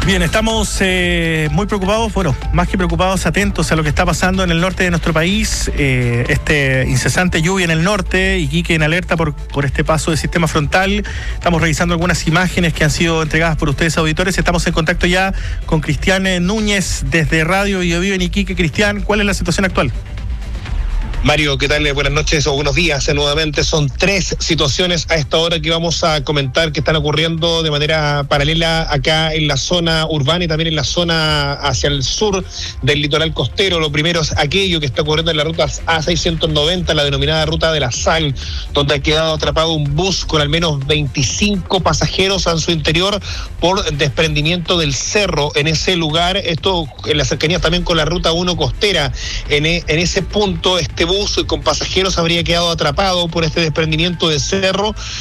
Bien, estamos muy preocupados, bueno, más que preocupados, atentos a lo que está pasando en el norte de nuestro país. Incesante lluvia en el norte, Iquique en alerta por este paso de sistema frontal. Estamos revisando algunas imágenes que han sido entregadas por ustedes, auditores. Estamos en contacto ya con Cristian Núñez desde Radio Biobío en Iquique. Cristian, ¿cuál es la situación actual? Mario, ¿qué tal? Buenas noches o buenos días nuevamente. Son 3 situaciones a esta hora que vamos a comentar que están ocurriendo de manera paralela acá en la zona urbana y también en la zona hacia el sur del litoral costero. Lo primero es aquello que está ocurriendo en la ruta A690, la denominada ruta de la sal, donde ha quedado atrapado un bus con al menos 25 pasajeros en su interior por desprendimiento del cerro en ese lugar. Esto en las cercanías también con la ruta 1 costera. En ese punto, este bus con pasajeros habría quedado atrapado por este desprendimiento de cerro,